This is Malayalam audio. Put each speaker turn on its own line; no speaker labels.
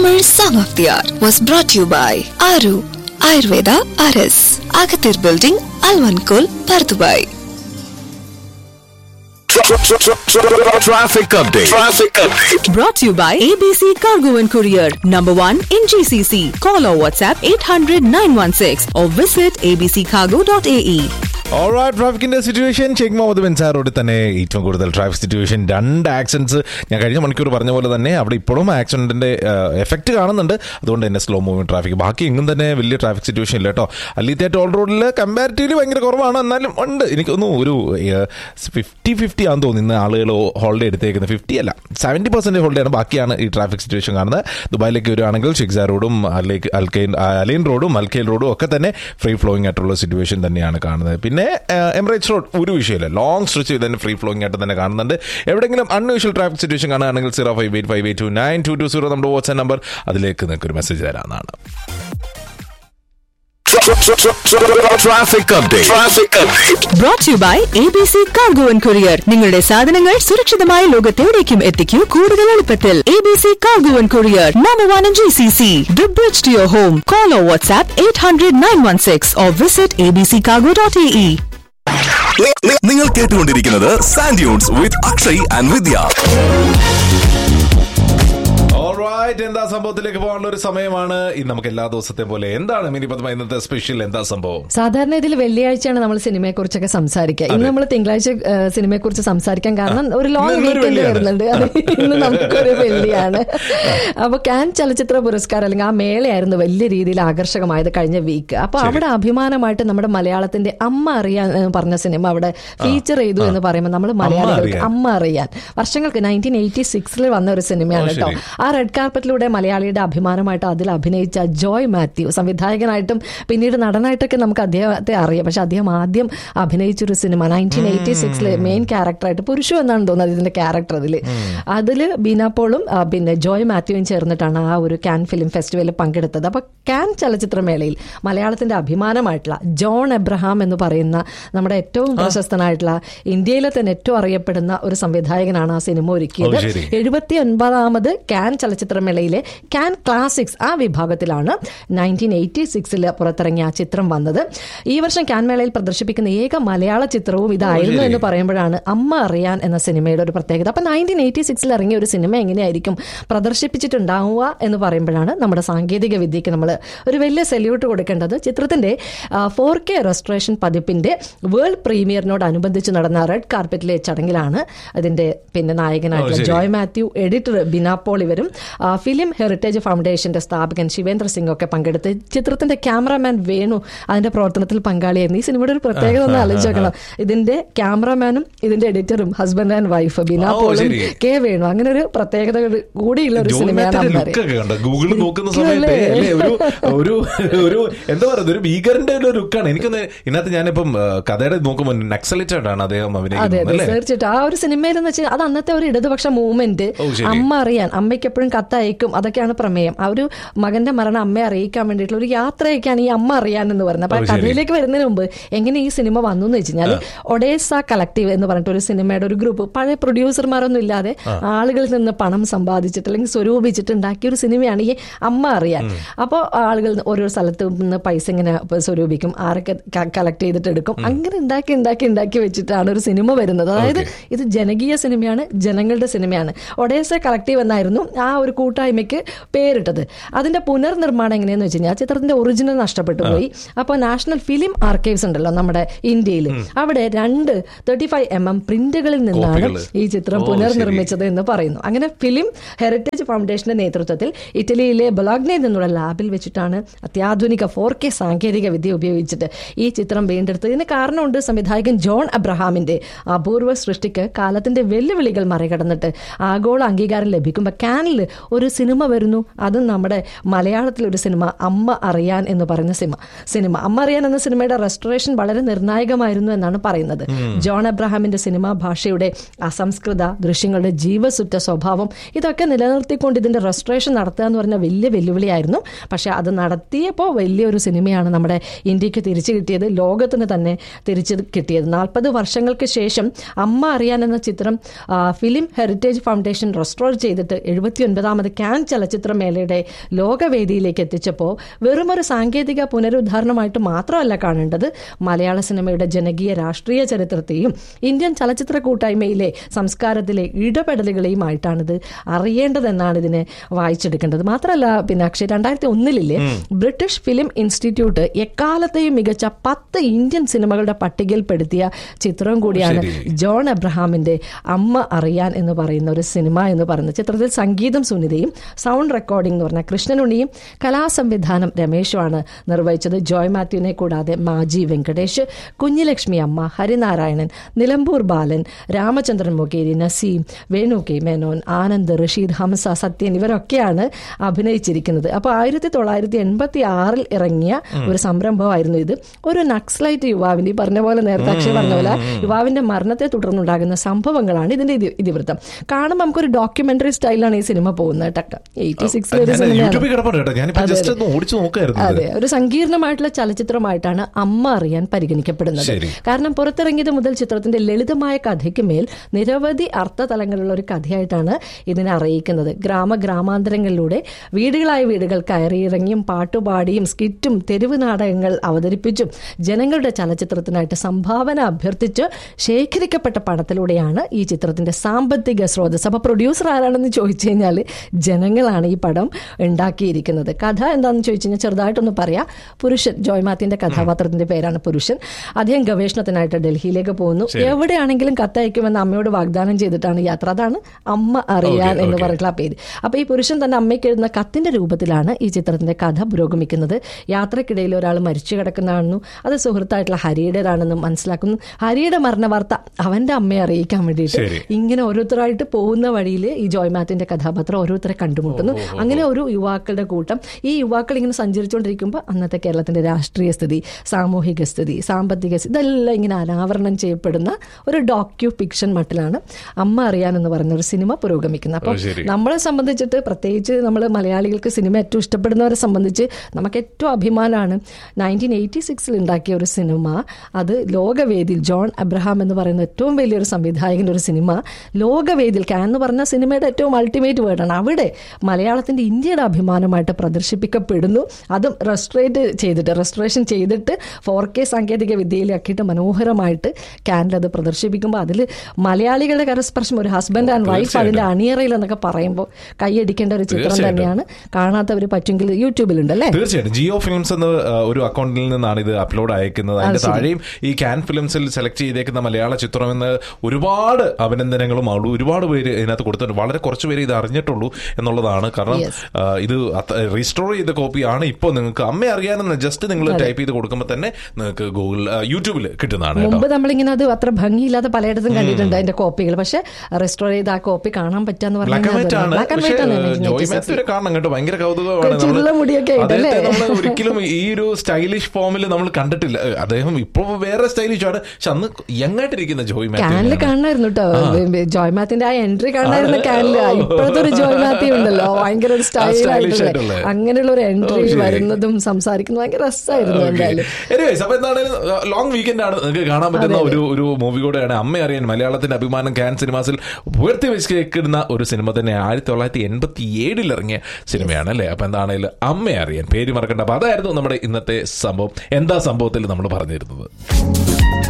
Tamil Song of the Hour was brought to you by Aru Ayurveda RS, Agathir Building, Alvankul, Pardubai.
Traffic update.
Brought to you by ABC Cargo and Courier, number 1 in GCC. Call or WhatsApp 800-916 or visit abccargo.ae.
Alright, ട്രാഫിക്കിന്റെ situation check Muhammad bin sir റോഡിൽ തന്നെ ഏറ്റവും കൂടുതൽ ട്രാഫിക് സിറ്റുവേഷൻ. 2 ആക്സിഡൻസ് ഞാൻ കഴിഞ്ഞ മണിക്കൂർ പറഞ്ഞ പോലെ തന്നെ അവിടെ ഇപ്പോഴും ആക്സിഡന്റിന്റെ എഫക്റ്റ് കാണുന്നുണ്ട്. അതുകൊണ്ട് തന്നെ സ്ലോ മൂവിംഗ് ട്രാഫിക്. ബാക്കി എങ്ങും തന്നെ വലിയ ട്രാഫിക് സിറ്റുവേഷൻ ഇല്ല കേട്ടോ. അല്ലീത്തെ ടോൾ റോഡിൽ കമ്പാരിറ്റീവ്ലി ഭയങ്കര കുറവാണ്, എന്നാലും ഉണ്ട്. എനിക്കൊന്നും ഒരു 50-50 ആണെന്ന് തോന്നുന്നു ആളുകൾ ഹോളിഡേ എടുത്തേക്കുന്നത്. 50 അല്ല, 70% ഹോളിഡേ ആണ്. ബാക്കിയാണ് ഈ ട്രാഫിക് സിറ്റുവേഷൻ കാണുന്നത്. ദുബായിലേക്ക് വരുവാണെങ്കിൽ ഷിക്സ റോഡും അലൈൻ റോഡും അൽക്കൈൽ റോഡും ഒക്കെ തന്നെ ഫ്രീ ഫ്ലോയിങ് ആയിട്ടുള്ള സിറ്റുവേഷൻ തന്നെയാണ് കാണുന്നത്. പിന്നെ എമിറേറ്റ്സ് റോഡ് ഒരു വിഷയമില്ല, ലോങ് സ്ട്രെച്ച് തന്നെ ഫ്രീ ഫ്ലോയിങ് ആയിട്ട് തന്നെ കാണുന്നുണ്ട്. എവിടെയെങ്കിലും അൺയൂഷ്വൽ ട്രാഫിക് സിറ്റുവേഷൻ കാണുകയാണെങ്കിൽ 05858292220 നമ്മുടെ വാട്സ്ആപ്പ് നമ്പർ, അതിലേക്ക് നിങ്ങൾക്ക് ഒരു message തരാവുന്നതാണ്.
Traffic update.
Brought to you by ABC Cargo and Courier. നിങ്ങളുടെ സാധനങ്ങൾ സുരക്ഷിതമായ ലോകത്തെവിടേക്കും എത്തിക്കൂ കൂടുതൽ എളുപ്പത്തിൽ. ABC Cargo and Courier, number 1 in GCC. The bridge to your home. Call or WhatsApp 800-916 or visit abccargo.ae.
നിങ്ങൾ കേട്ടുകൊണ്ടിരിക്കുന്നത് sand dunes with Akshay and വിദ്യ.
എന്താ സംഭവത്തിലേക്ക് പോകാനുള്ള ഒരു സമയമാണ്. ഇന്ന് നമുക്ക് എല്ലാ ദിവസത്തെ പോലെ എന്താണ് മിനി പത്മ ഇന്നത്തെ സ്പെഷ്യൽ എന്താ സംഭവം?
സാധാരണ ഇതിൽ വെള്ളിയാഴ്ചയാണ് നമ്മൾ സിനിമയെ കുറിച്ചൊക്കെ സംസാരിക്കുക. ഇന്ന് നമ്മൾ തിങ്കളാഴ്ച സിനിമയെ കുറിച്ച് സംസാരിക്കാൻ കാരണം ഒരു ലോങ് വീക്കെൻഡ് വരുന്നുണ്ട്. ഇന്ന് നമുക്കൊരു വെള്ളിയാണ്. അപ്പൊ കാൻ ചലച്ചിത്ര പുരസ്കാരം അല്ലെങ്കിൽ ആ മേളയായിരുന്നു വലിയ രീതിയിൽ ആകർഷകമായത് കഴിഞ്ഞ വീക്ക്. അപ്പൊ അവിടെ അഭിമാനമായിട്ട് നമ്മുടെ മലയാളത്തിന്റെ അമ്മ അറിയാൻ പറഞ്ഞ സിനിമ അവിടെ ഫീച്ചർ ചെയ്തു എന്ന് പറയുമ്പോൾ നമ്മൾ മലയാളികൾക്ക് അമ്മ അറിയാൻ വർഷങ്ങൾക്ക് 1986 വന്ന ഒരു സിനിമയാണ് കേട്ടോ. ആ റെഡ് കാർപ്പറ്റിലൂടെ മലയാളിയുടെ അഭിമാനമായിട്ട് അതിൽ അഭിനയിച്ച ജോയ് മാത്യു, സംവിധായകനായിട്ടും പിന്നീട് നടനായിട്ടൊക്കെ നമുക്ക് അദ്ദേഹത്തെ അറിയാം. പക്ഷെ അദ്ദേഹം ആദ്യം അഭിനയിച്ചൊരു സിനിമ 1986 മെയിൻ ക്യാരക്ടറായിട്ട് പുരുഷു എന്നാണ് തോന്നുന്നത് ഇതിന്റെ ക്യാരക്ടർ. അതില് ബീനാപോളും പിന്നെ ജോയ് മാത്യുവും ചേർന്നിട്ടാണ് ആ ഒരു കാൻ ഫിലിം ഫെസ്റ്റിവലിൽ പങ്കെടുത്തത്. അപ്പൊ കാൻ ചലച്ചിത്രമേളയിൽ മലയാളത്തിന്റെ അഭിമാനമായിട്ടുള്ള ജോൺ എബ്രഹാം എന്ന് പറയുന്ന നമ്മുടെ ഏറ്റവും പ്രശസ്തനായിട്ടുള്ള ഇന്ത്യയിലെ തന്നെ ഏറ്റവും അറിയപ്പെടുന്ന ഒരു സംവിധായകനാണ് ആ സിനിമ ഒരുക്കിയത്. 79ാമത് കാൻ ചലച്ചിത്രമേളയിലെ കാൻ ക്ലാസിക്സ് ആ വിഭാഗത്തിലാണ് 1986 പുറത്തിറങ്ങിയ ആ ചിത്രം വന്നത്. ഈ വർഷം കാൻ മേളയിൽ പ്രദർശിപ്പിക്കുന്ന ഏക മലയാള ചിത്രവും ഇതായിരുന്നു എന്ന് പറയുമ്പോഴാണ് അമ്മ അറിയാൻ എന്ന സിനിമയുടെ ഒരു പ്രത്യേകത. അപ്പൊ 1986 ഇറങ്ങിയ ഒരു സിനിമ എങ്ങനെയായിരിക്കും പ്രദർശിപ്പിച്ചിട്ടുണ്ടാവുക എന്ന് പറയുമ്പോഴാണ് നമ്മുടെ സാങ്കേതിക വിദ്യക്ക് നമ്മൾ ഒരു വലിയ സെല്യൂട്ട് കൊടുക്കേണ്ടത്. ചിത്രത്തിന്റെ 4K റെസ്റ്റോറേഷൻ പതിപ്പിന്റെ വേൾഡ് പ്രീമിയറിനോടനുബന്ധിച്ച് നടന്ന റെഡ് കാർപ്പറ്റിലെ ചടങ്ങിലാണ് ഇതിന്റെ പിന്നെ നായകനായിട്ടുള്ള ജോയ് മാത്യു, എഡിറ്റർ ബിനാപോൾ ഇവരും ഫിലിം ഹെറിറ്റേജ് ഫൗണ്ടേഷന്റെ സ്ഥാപകൻ ശിവേന്ദ്ര സിംഗ് ഒക്കെ പങ്കെടുത്ത് ചിത്രത്തിന്റെ ക്യാമറാമാൻ വേണു അതിന്റെ പ്രവർത്തനത്തിൽ പങ്കാളിയായിരുന്നു. ഈ സിനിമയുടെ ഒരു പ്രത്യേകത ഒന്ന് ആലോചിക്കണം. ഇതിന്റെ ക്യാമറാമാനും ഇതിന്റെ എഡിറ്ററും husband and wife ബിനാപോളും K Venu. അങ്ങനെ ഒരു പ്രത്യേകത കൂടിയുള്ള ഒരു സിനിമയാണ്.
ഗൂഗിളിൽ നോക്കുന്ന സമയത്ത് ഒരു എന്താ പറയുക, ഒരു ഭീകരന്റെ ഒരു ലുക്കാണ്. എനിക്കൊന്ന് ഇതിനകത്ത് ഞാനിപ്പം കഥയുടെ നോക്കുമ്പോൾ നക്സലൈറ്റഡ് ആണ് അദ്ദേഹം അഭിനയിക്കുന്നത്.
തീർച്ചയായിട്ടും ആ ഒരു സിനിമയിൽ എന്ന് വെച്ചാൽ അത് അന്നത്തെ ഒരു ഇടതുപക്ഷ മൂവ്മെന്റ്. അമ്മ അറിയാൻ, അമ്മയ്ക്ക് എപ്പോഴും കത്തയക്കും, അതൊക്കെയാണ് പ്രമേയം. ആ ഒരു മകന്റെ മരണം അമ്മയെ അറിയിക്കാൻ വേണ്ടിയിട്ടുള്ള ഒരു യാത്രയൊക്കെയാണ് ഈ അമ്മ അറിയാൻ എന്ന് പറയുന്നത്. അപ്പൊ കഥയിലേക്ക് വരുന്നതിന് മുമ്പ് എങ്ങനെ ഈ സിനിമ വന്നു എന്ന് വെച്ച് കഴിഞ്ഞാൽ ഒഡേസ കളക്റ്റീവ് എന്ന് പറഞ്ഞിട്ട് ഒരു സിനിമയുടെ ഒരു ഗ്രൂപ്പ്, പഴയ പ്രൊഡ്യൂസർമാരൊന്നും ഇല്ലാതെ ആളുകളിൽ നിന്ന് പണം സമ്പാദിച്ചിട്ട് അല്ലെങ്കിൽ സ്വരൂപിച്ചിട്ട് ഉണ്ടാക്കിയ ഒരു സിനിമയാണ് ഈ അമ്മ അറിയാൻ. അപ്പോൾ ആളുകൾ ഓരോ സ്ഥലത്ത് നിന്ന് പൈസ ഇങ്ങനെ സ്വരൂപിക്കും, ആരൊക്കെ കളക്ട് ചെയ്തിട്ട് എടുക്കും, അങ്ങനെ ഉണ്ടാക്കി വെച്ചിട്ടാണ് ഒരു സിനിമ വരുന്നത്. അതായത് ഇത് ജനകീയ സിനിമയാണ്, ജനങ്ങളുടെ സിനിമയാണ്. ഒഡേസ കളക്റ്റീവ് എന്നായിരുന്നു ആ ഒരു കൂട്ടായ്മയ്ക്ക് പേരിട്ടത്. അതിന്റെ പുനർനിർമ്മാണം എങ്ങനെയാന്ന് വെച്ച് കഴിഞ്ഞാൽ ചിത്രത്തിന്റെ ഒറിജിനൽ നഷ്ടപ്പെട്ടു പോയി. അപ്പോൾ നാഷണൽ ഫിലിം ആർക്കൈവ്സ് ഉണ്ടല്ലോ നമ്മുടെ ഇന്ത്യയിൽ, അവിടെ 2 35mm പ്രിന്റുകളിൽ നിന്നാണ് ഈ ചിത്രം പുനർനിർമ്മിച്ചത് എന്ന് പറയുന്നു. അങ്ങനെ ഫിലിം ഹെറിറ്റേജ് ഫൗണ്ടേഷന്റെ നേതൃത്വത്തിൽ ഇറ്റലിയിലെ ബൊലോഗ്നയിൽ നിന്നുള്ള ലാബിൽ വെച്ചിട്ടാണ് അത്യാധുനിക 4K സാങ്കേതിക വിദ്യ ഉപയോഗിച്ചിട്ട് ഈ ചിത്രം വീണ്ടെടുത്തത്. ഇതിന് കാരണമുണ്ട് സംവിധായകൻ ജോൺ അബ്രഹാമിന്റെ അപൂർവ സൃഷ്ടിക്ക് കാലത്തിന്റെ വെല്ലുവിളികൾ മറികടന്നിട്ട് ആഗോള അംഗീകാരം ലഭിക്കുമ്പോൾ കാനിൽ ഒരു സിനിമ വരുന്നു. അതും നമ്മുടെ മലയാളത്തിലൊരു സിനിമ അമ്മ അറിയാൻ എന്ന് പറയുന്ന സിനിമ അമ്മ അറിയാൻ എന്ന സിനിമയുടെ റെസ്റ്റോറേഷൻ വളരെ നിർണായകമായിരുന്നു എന്നാണ് പറയുന്നത്. ജോൺ അബ്രഹാമിന്റെ സിനിമാ ഭാഷയുടെ അസംസ്കൃത ദൃശ്യങ്ങളുടെ ജീവസുറ്റ സ്വഭാവം ഇതൊക്കെ നിലനിർത്തിക്കൊണ്ട് ഇതിന്റെ റെസ്റ്റോറേഷൻ നടത്തുക എന്ന് പറഞ്ഞ വലിയ വെല്ലുവിളിയായിരുന്നു. പക്ഷെ അത് നടത്തിയപ്പോൾ വലിയൊരു സിനിമയാണ് നമ്മുടെ ഇന്ത്യക്ക് തിരിച്ചു കിട്ടിയത്, ലോകത്തിന് തന്നെ തിരിച്ചു കിട്ടിയത്. 40 വർഷങ്ങൾക്ക് ശേഷം അമ്മ അറിയാൻ എന്ന ചിത്രം ഫിലിം ഹെറിറ്റേജ് ഫൗണ്ടേഷൻ റെസ്റ്റോർ ചെയ്തിട്ട് 79ാമത് കാൻ ചലച്ചിത്രമേളയുടെ ലോകവേദിയിലേക്ക് എത്തിച്ചപ്പോൾ വെറുമൊരു സാങ്കേതിക പുനരുദ്ധാരണമായിട്ട് മാത്രമല്ല കാണേണ്ടത്, മലയാള സിനിമയുടെ ജനകീയ രാഷ്ട്രീയ ചരിത്രത്തെയും ഇന്ത്യൻ ചലച്ചിത്ര കൂട്ടായ്മയിലെ സംസ്കാരത്തിലെ ഇടപെടലുകളെയുമായിട്ടാണിത് അറിയേണ്ടതെന്നാണ് ഇതിനെ വായിച്ചെടുക്കേണ്ടത്. മാത്രമല്ല പിന്നെ അക്ഷയ് 2001 ബ്രിട്ടീഷ് ഫിലിം ഇൻസ്റ്റിറ്റ്യൂട്ട് എക്കാലത്തെയും മികച്ച 10 ഇന്ത്യൻ സിനിമകളുടെ പട്ടികയിൽപ്പെടുത്തിയ ചിത്രം കൂടിയാണ് ജോൺ എബ്രഹാമിന്റെ അമ്മ അറിയാൻ എന്ന് പറയുന്ന ഒരു സിനിമ എന്ന് പറയുന്നത്. ചിത്രത്തിൽ സംഗീതം സുനിതയും സൗണ്ട് റെക്കോർഡിംഗ് എന്ന് പറഞ്ഞാൽ കൃഷ്ണനുണ്ണിയും കലാസംവിധാനം രമേശുമാണ് നിർവഹിച്ചത്. ജോയ് മാത്യുവിനെ കൂടാതെ മാജി വെങ്കടേഷ്, കുഞ്ഞിലക്ഷ്മി അമ്മ, ഹരിനാരായണൻ, നിലമ്പൂർ ബാലൻ, രാമചന്ദ്രൻ മൊകേരി, നസീം, വേണു കെ മേനോൻ, ആനന്ദ്, റഷീദ്, ഹംസ, സത്യൻ ഇവരൊക്കെയാണ് അഭിനയിച്ചിരിക്കുന്നത്. അപ്പോൾ 1986 ഇറങ്ങിയ ഒരു സംരംഭമായിരുന്നു ഇത്. ഒരു നക്സലൈറ്റ് യുവാവിന്റെ, ഈ പറഞ്ഞ പോലെ നേരത്തെ അക്ഷയ് പറഞ്ഞ പോലെ യുവാവിന്റെ മരണത്തെ തുടർന്നുണ്ടാകുന്ന സംഭവങ്ങളാണ് ഇതിന്റെ ഇതിവൃത്തം. കാണുമ്പോൾ നമുക്കൊരു ഡോക്യുമെന്ററി സ്റ്റൈലാണ് ഈ സിനിമ പോകുന്നത്. 86 അതെ, ഒരു സങ്കീർണമായിട്ടുള്ള ചലച്ചിത്രമായിട്ടാണ് അമ്മ അറിയാൻ പരിഗണിക്കപ്പെടുന്നത്. കാരണം പുറത്തിറങ്ങിയത് മുതൽ ചിത്രത്തിന്റെ ലളിതമായ കഥയ്ക്ക് മേൽ നിരവധി അർത്ഥതലങ്ങളുള്ള ഒരു കഥയായിട്ടാണ് ഇതിനെ അറിയിക്കുന്നത്. ഗ്രാമാന്തരങ്ങളിലൂടെ വീടുകളായ വീടുകൾ കയറിയിറങ്ങിയും പാട്ടുപാടിയും സ്കിറ്റും തെരുവ് നാടകങ്ങൾ അവതരിപ്പിച്ചും ജനങ്ങളുടെ ചലച്ചിത്രത്തിനായിട്ട് സംഭാവന അഭ്യർത്ഥിച്ച് ശേഖരിക്കപ്പെട്ട പണത്തിലൂടെയാണ് ഈ ചിത്രത്തിന്റെ സാമ്പത്തിക സ്രോതസ്. അപ്പൊ പ്രൊഡ്യൂസർ ആരാണെന്ന് ചോദിച്ചു കഴിഞ്ഞാൽ ജനങ്ങളാണ് ഈ പടം ഉണ്ടാക്കിയിരിക്കുന്നത്. കഥ എന്താണെന്ന് ചോദിച്ചു കഴിഞ്ഞാൽ ചെറുതായിട്ടൊന്ന് പറയാം. പുരുഷൻ, ജോയ് മാത്യുവിന്റെ കഥാപാത്രത്തിന്റെ പേരാണ് പുരുഷൻ. അദ്ദേഹം ഗവേഷണത്തിനായിട്ട് ഡൽഹിയിലേക്ക് പോകുന്നു. എവിടെയാണെങ്കിലും കത്തയക്കുമെന്ന് അമ്മയോട് വാഗ്ദാനം ചെയ്തിട്ടാണ് യാത്ര. അതാണ് അമ്മ അറിയാൻ എന്ന് പറഞ്ഞിട്ടുള്ള പേര്. അപ്പൊ ഈ പുരുഷൻ തന്നെ അമ്മയ്ക്ക് എഴുതുന്ന കത്തിന്റെ രൂപത്തിലാണ് ഈ ചിത്രത്തിന്റെ കഥ പുരോഗമിക്കുന്നത്. യാത്രക്കിടയിൽ ഒരാൾ മരിച്ചു കിടക്കുന്നതാണെന്നും അത് സുഹൃത്തായിട്ടുള്ള ഹരിയുടേതാണെന്നും മനസ്സിലാക്കുന്നു. ഹരിയുടെ മരണ വാർത്ത അവന്റെ അമ്മയെ അറിയിക്കാൻ വേണ്ടിയിട്ട് ഇങ്ങനെ ഓരോരുത്തരായിട്ട് പോകുന്ന വഴിയിൽ ഈ ജോയ് മാത്യുവിന്റെ കഥാപാത്രം ഓരോരുത്തരെ കണ്ടുമുട്ടുന്നു. അങ്ങനെ ഒരു യുവാക്കളുടെ കൂട്ടം, ഈ യുവാക്കൾ ഇങ്ങനെ സഞ്ചരിച്ചുകൊണ്ടിരിക്കുമ്പോൾ അന്നത്തെ കേരളത്തിന്റെ രാഷ്ട്രീയ സ്ഥിതി, സാമൂഹിക സ്ഥിതി, സാമ്പത്തിക സ്ഥിതി ഇതെല്ലാം ഇങ്ങനെ അനാവരണം ചെയ്യപ്പെടുന്ന ഒരു ഡോക്യു ഫിക്ഷൻ മട്ടിലാണ് അമ്മ അറിയാൻ എന്ന് പറയുന്ന ഒരു സിനിമ പുരോഗമിക്കുന്നത്. അപ്പം നമ്മളെ സംബന്ധിച്ചിട്ട്, പ്രത്യേകിച്ച് നമ്മൾ മലയാളികൾക്ക് സിനിമ ഏറ്റവും ഇഷ്ടപ്പെടുന്നവരെ സംബന്ധിച്ച് നമുക്ക് ഏറ്റവും അഭിമാനമാണ് 1986 ഉണ്ടാക്കിയ ഒരു സിനിമ. അത് ലോകവേദിയിൽ ജോൺ എബ്രഹാം എന്ന് പറയുന്ന ഏറ്റവും വലിയൊരു സംവിധായകന്റെ ഒരു സിനിമ ലോകവേദിയിൽ, കാൻ എന്ന് പറഞ്ഞ സിനിമയുടെ ഏറ്റവും അൾട്ടിമേറ്റ് വേർഡാണ്, അവിടെ മലയാളത്തിന്റെ ഇന്ത്യയുടെ അഭിമാനമായിട്ട് പ്രദർശിപ്പിക്കപ്പെടുന്നു. അതും റെസ്റ്റോറേഷൻ ചെയ്തിട്ട് 4K സാങ്കേതിക വിദ്യയിലാക്കിയിട്ട് മനോഹരമായിട്ട് കാനിൽ അത് പ്രദർശിപ്പിക്കുമ്പോൾ അതിൽ മലയാളികളുടെ കരസ്പർശം, ഒരു ഹസ്ബൻഡ് ആൻഡ് വൈഫ് അതിന്റെ അണിയറയിൽ എന്നൊക്കെ പറയുമ്പോൾ കൈയടിക്കേണ്ട ഒരു ചിത്രം തന്നെയാണ്. കാണാത്തവർ പറ്റുമെങ്കിൽ യൂട്യൂബിലുണ്ട് അല്ലേ?
തീർച്ചയായിട്ടും. ജിയോ ഫിലിംസ് എന്ന ഒരു അക്കൗണ്ടിൽ നിന്നാണ് ഇത് അപ്ലോഡ് അയക്കുന്നത്. അതിന്റെ താഴെയും ഈ കാൻ ഫിലിംസിൽ സെലക്ട് ചെയ്തേക്കുന്ന മലയാള ചിത്രം എന്ന് ഒരുപാട് അഭിനന്ദനങ്ങളും ഒരുപാട് പേര് ഇതിനകത്ത് കൊടുത്തിട്ടുണ്ട്. വളരെ കുറച്ച് പേര് ഇത് അറിഞ്ഞിട്ടുള്ളൂ എന്നുള്ളതാണ്. കാരണം ഇത് റീസ്റ്റോർ ചെയ്ത കോപ്പിയാണ് ഇപ്പോൾ നിങ്ങൾക്ക് അമ്മ അറിയാനെന്ന് ജസ്റ്റ് നിങ്ങൾ ടൈപ്പ് ചെയ്ത് കൊടുക്കുമ്പോൾ തന്നെ നിങ്ങൾക്ക് യൂട്യൂബിൽ കിട്ടുന്നതാണ്.
മുമ്പ് നമ്മളിങ്ങനെ അത് അത്ര ഭംഗിയില്ലാതെ പലയിടത്തും കണ്ടിട്ടുണ്ട് അതിന്റെ കോപ്പികൾ. പക്ഷെ റെസ്റ്റോർ ചെയ്ത ആ കോപ്പി കാണാൻ പറ്റാന്ന് പറഞ്ഞാൽ
കാണണം കേട്ടോ. ഭയങ്കര കൗതുകമാണ്.
മുടിയൊക്കെ
ഒരിക്കലും ഈ ഒരു സ്റ്റൈലിഷ് ഫോമിൽ നമ്മൾ കണ്ടിട്ടില്ല. അദ്ദേഹം ഇപ്പോൾ വേറെ സ്റ്റൈലിഷ് ആണ്. പക്ഷെ അന്ന് യങ്ങായിട്ടിരിക്കുന്ന ജോയ്
കാനിൽ കാണായിരുന്നു കേട്ടോ. ജോയ് മാത്യുവിന്റെ ആ എൻട്രി കാണായിരുന്നു കാനിൽ. ഇപ്പോഴത്തെ ഒരു ജോയ് മാത്യു ഉണ്ടല്ലോ, ഭയങ്കര ഒരു സ്റ്റൈലായിട്ടുള്ള അങ്ങനെയുള്ള ഒരു എൻട്രി വരുന്നതും സംസാരിക്കുന്നതും ഭയങ്കര രസമായിരുന്നു. എന്തായാലും
അപ്പൊ എന്താണെങ്കിലും ലോങ് വീക്കെൻഡ് ആണ്, നിങ്ങൾക്ക് കാണാൻ പറ്റുന്ന ഒരു മൂവി കൂടെയാണ് അമ്മ അറിയാൻ. മലയാളത്തിന്റെ അഭിമാനം കാൻ സിനിമാസിൽ ഉയർത്തി വെച്ചിരിക്കുന്ന ഒരു സിനിമ തന്നെ. 1987 ഇറങ്ങിയ സിനിമയാണ് അല്ലേ? അപ്പൊ എന്താണെങ്കിലും അമ്മ അറിയാൻ പേര് മറക്കണ്ട. അപ്പൊ അതായിരുന്നു നമ്മുടെ ഇന്നത്തെ സംഭവം. എന്താ സംഭവത്തിൽ നമ്മൾ പറഞ്ഞിരുന്നത്?